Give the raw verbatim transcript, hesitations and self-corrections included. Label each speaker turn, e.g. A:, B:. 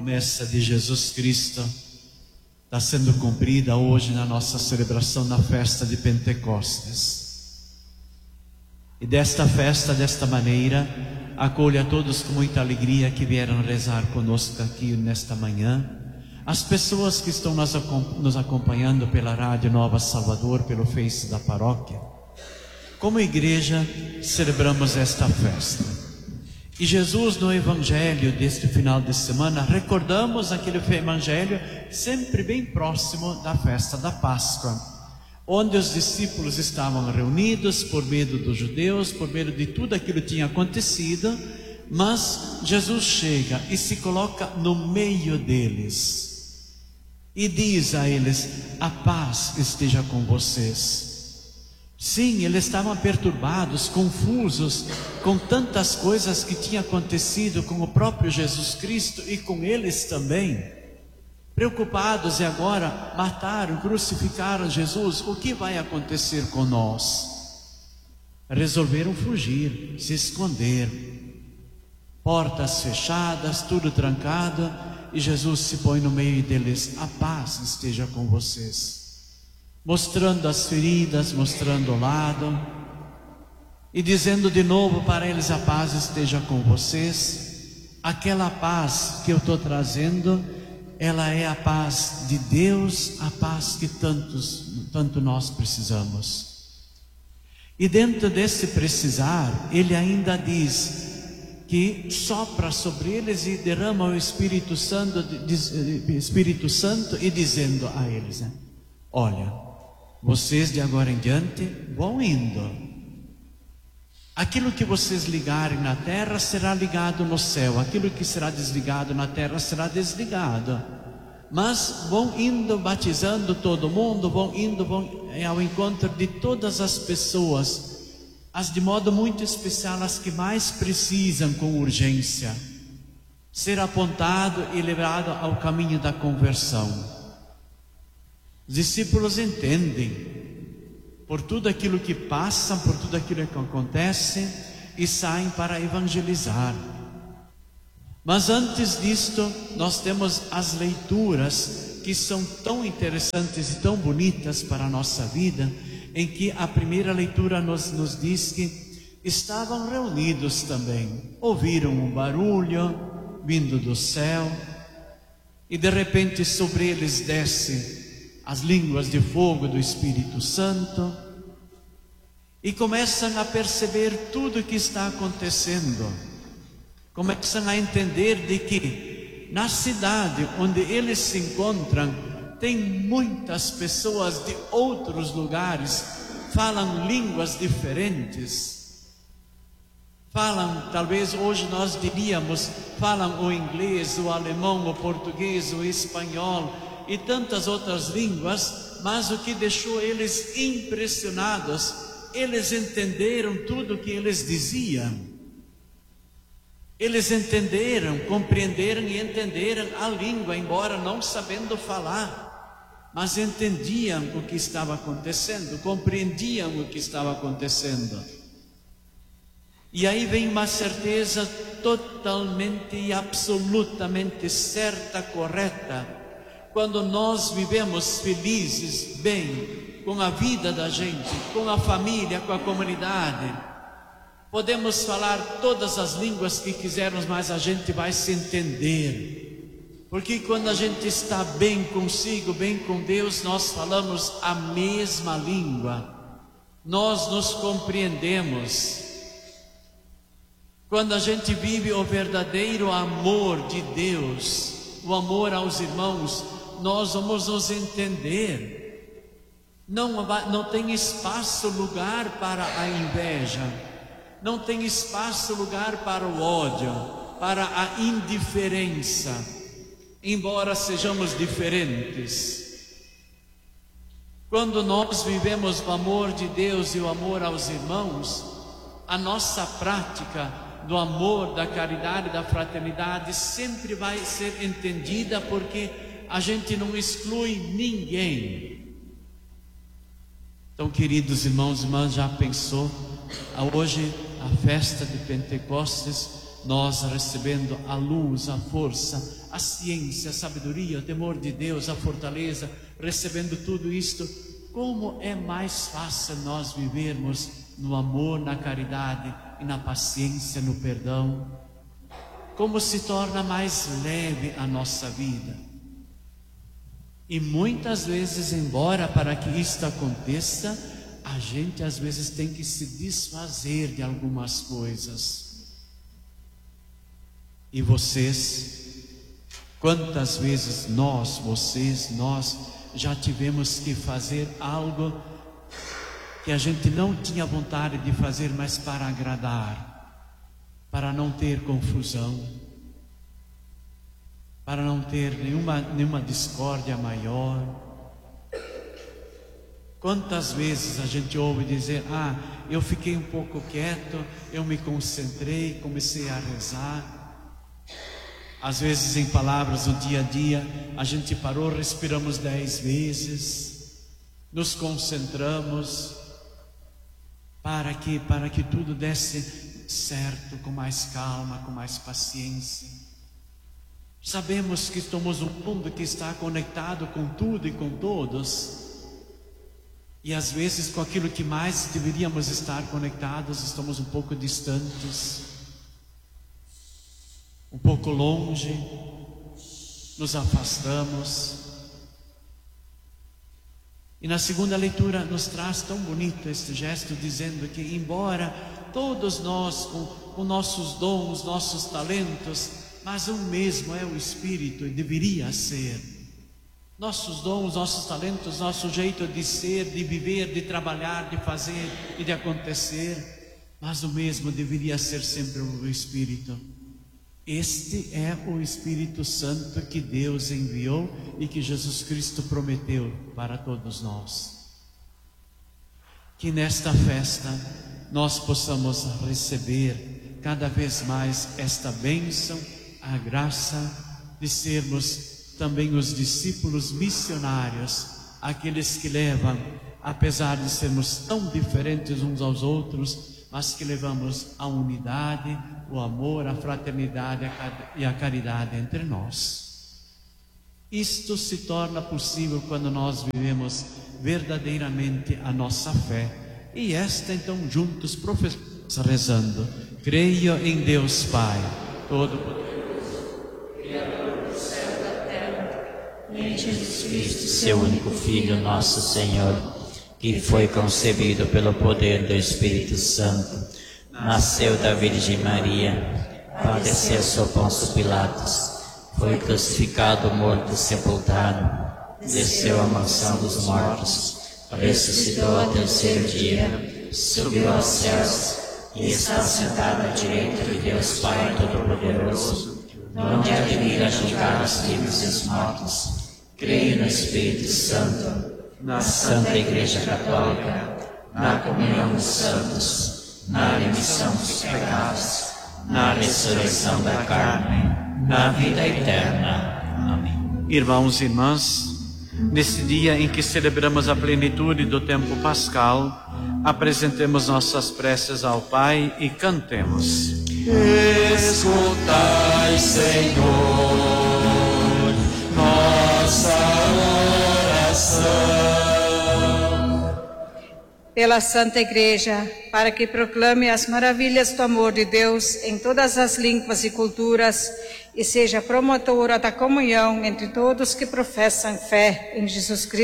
A: promessa de Jesus Cristo está sendo cumprida hoje na nossa celebração, na festa de Pentecostes. E desta festa, desta maneira, acolho a todos com muita alegria que vieram rezar conosco aqui nesta manhã, as pessoas que estão nos acompanhando pela Rádio Nova Salvador, pelo Face da paróquia. Como igreja, celebramos esta festa. E Jesus, no Evangelho deste final de semana, recordamos aquele Evangelho sempre bem próximo da festa da Páscoa, onde os discípulos estavam reunidos por medo dos judeus, por medo de tudo aquilo que tinha acontecido, mas Jesus chega e se coloca no meio deles e diz a eles: a paz esteja com vocês. Sim, eles estavam perturbados, confusos com tantas coisas que tinham acontecido com o próprio Jesus Cristo e com eles também. Preocupados, e agora mataram, crucificaram Jesus, o que vai acontecer com nós? Resolveram fugir, se esconder. Portas fechadas, tudo trancado, e Jesus se põe no meio deles: a paz esteja com vocês. Mostrando as feridas, mostrando o lado, e dizendo de novo para eles: a paz esteja com vocês. Aquela paz que eu estou trazendo, ela é a paz de Deus, a paz que tantos, tanto nós precisamos. E dentro desse precisar, ele ainda diz que sopra sobre eles e derrama o Espírito Santo, Espírito Santo e dizendo a eles, né? Olha, vocês de agora em diante vão indo. Aquilo que vocês ligarem na terra será ligado no céu, aquilo que será desligado na terra será desligado. Mas vão indo batizando todo mundo, vão indo vão ao encontro de todas as pessoas, as de modo muito especial as que mais precisam com urgência ser apontado e levado ao caminho da conversão. Os discípulos entendem por tudo aquilo que passam, por tudo aquilo que acontece, e saem para evangelizar. Mas antes disto, nós temos as leituras que são tão interessantes e tão bonitas para a nossa vida, em que a primeira leitura nos, nos diz que estavam reunidos também, ouviram um barulho vindo do céu, e de repente sobre eles desce as línguas de fogo do Espírito Santo, e começam a perceber tudo o que está acontecendo, começam a entender de que na cidade onde eles se encontram, tem muitas pessoas de outros lugares, falam línguas diferentes, falam, talvez hoje nós diríamos, falam o inglês, o alemão, o português, o espanhol, e tantas outras línguas, mas o que deixou eles impressionados, eles entenderam tudo o que eles diziam. Eles entenderam, compreenderam e entenderam a língua, embora não sabendo falar, mas entendiam o que estava acontecendo, compreendiam o que estava acontecendo. E aí vem uma certeza totalmente e absolutamente certa, correta. Quando nós vivemos felizes, bem, com a vida da gente, com a família, com a comunidade, podemos falar todas as línguas que quisermos, mas a gente vai se entender. Porque quando a gente está bem consigo, bem com Deus, nós falamos a mesma língua, nós nos compreendemos. Quando a gente vive o verdadeiro amor de Deus, o amor aos irmãos, nós vamos nos entender. Não, não tem espaço, lugar para a inveja, não tem espaço, lugar para o ódio, para a indiferença, embora sejamos diferentes. Quando nós vivemos o amor de Deus e o amor aos irmãos, a nossa prática do amor, da caridade, da fraternidade sempre vai ser entendida, porque a gente não exclui ninguém. Então, queridos irmãos e irmãs, já pensou? Hoje, a festa de Pentecostes, nós recebendo a luz, a força, a ciência, a sabedoria, o temor de Deus, a fortaleza, recebendo tudo isto, como é mais fácil nós vivermos no amor, na caridade e na paciência, no perdão. Como se torna mais leve a nossa vida. E muitas vezes, embora para que isto aconteça, a gente às vezes tem que se desfazer de algumas coisas. E vocês, quantas vezes nós, vocês, nós já tivemos que fazer algo que a gente não tinha vontade de fazer, mas para agradar, para não ter confusão, para não ter nenhuma, nenhuma discórdia maior. Quantas vezes a gente ouve dizer: ah, eu fiquei um pouco quieto, eu me concentrei, comecei a rezar. Às vezes em palavras do dia a dia, a gente parou, respiramos dez vezes, nos concentramos, para que, para que tudo desse certo, com mais calma, com mais paciência. Sabemos que estamos num mundo que está conectado com tudo e com todos, e às vezes com aquilo que mais deveríamos estar conectados, estamos um pouco distantes, um pouco longe, nos afastamos. E na segunda leitura nos traz tão bonito este gesto, dizendo que embora todos nós com, com nossos dons, nossos talentos, mas um mesmo é o Espírito, e deveria ser. Nossos dons, nossos talentos, nosso jeito de ser, de viver, de trabalhar, de fazer e de acontecer, mas o mesmo deveria ser sempre o Espírito. Este é o Espírito Santo que Deus enviou e que Jesus Cristo prometeu para todos nós. Que nesta festa nós possamos receber cada vez mais esta bênção, a graça de sermos também os discípulos missionários, aqueles que levam, apesar de sermos tão diferentes uns aos outros, mas que levamos a unidade, o amor, a fraternidade e a caridade entre nós. Isto se torna possível quando nós vivemos verdadeiramente a nossa fé. E esta então juntos professamos rezando: creio em Deus Pai Todo-Poderoso, Criador do céu e da terra, em Jesus Cristo, seu único Filho, nosso Senhor, que foi concebido pelo poder do Espírito Santo, nasceu da Virgem Maria, padeceu sob Pôncio Pilatos, foi crucificado, morto e sepultado, desceu à mansão dos mortos, ressuscitou ao terceiro dia, subiu aos céus e está sentado à direita de Deus Pai Todo-Poderoso, onde há de vir a julgar os vivos e os mortos. Creio no Espírito Santo, na Santa Igreja Católica, na comunhão dos santos, na remissão dos pecados, na ressurreição da carne, na vida eterna. Amém. Irmãos e irmãs, nesse dia em que celebramos a plenitude do tempo pascal, apresentemos nossas preces ao Pai e cantemos. Escutai, Senhor, nossa oração.
B: Pela Santa Igreja, para que proclame as maravilhas do amor de Deus em todas as línguas e culturas e seja promotora da comunhão entre todos que professam fé em Jesus Cristo.